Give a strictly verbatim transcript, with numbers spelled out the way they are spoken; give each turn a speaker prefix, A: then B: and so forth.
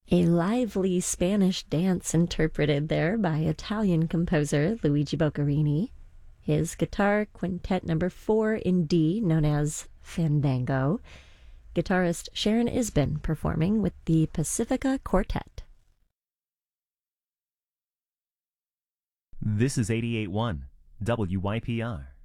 A: A lively Spanish dance interpreted there by Italian composer Luigi Boccherini. His guitar quintet number four in D, known as Fandango. Guitarist Sharon Isbin performing with the Pacifica Quartet.
B: This is eighty-eight point one W Y P R.